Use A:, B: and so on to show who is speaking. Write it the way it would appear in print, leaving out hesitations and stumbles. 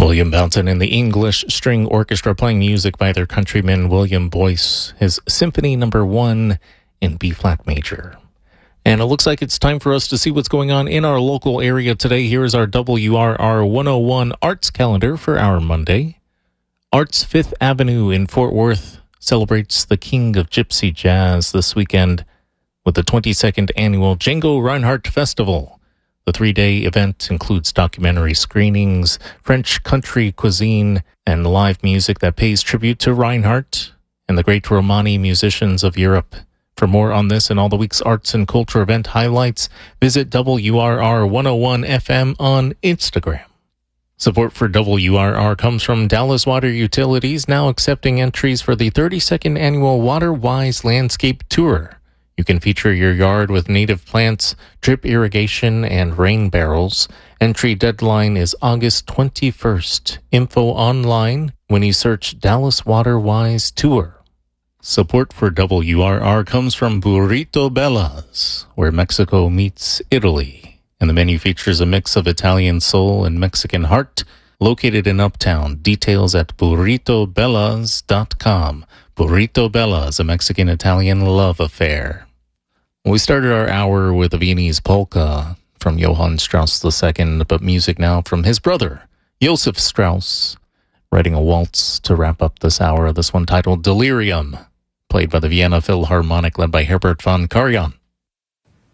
A: William Belton and the English String Orchestra playing music by their countryman William Boyce, his Symphony No. 1 in B-flat major. And it looks like it's time for us to see what's going on in our local area today. Here is our WRR 101 Arts calendar for our Monday. Arts Fifth Avenue in Fort Worth celebrates the king of gypsy jazz this weekend with the 22nd annual Django Reinhardt Festival. The 3-day event includes documentary screenings, French country cuisine, and live music that pays tribute to Reinhardt and the great Romani musicians of Europe. For more on this and all the week's arts and culture event highlights, visit WRR 101 FM on Instagram. Support for WRR comes from Dallas Water Utilities, now accepting entries for the 32nd annual WaterWise Landscape Tour. You can feature your yard with native plants, drip irrigation, and rain barrels. Entry deadline is August 21st. Info online when you search Dallas WaterWise Tour. Support for WRR comes from Burrito Bella's, where Mexico meets Italy. And the menu features a mix of Italian soul and Mexican heart, located in Uptown. Details at burritobellas.com. Burrito Bella's, a Mexican-Italian love affair. We started our hour with a Viennese polka from Johann Strauss II, but music now from his brother, Joseph Strauss, writing a waltz to wrap up this hour. This one titled Delirium, played by the Vienna Philharmonic led by Herbert von Karajan.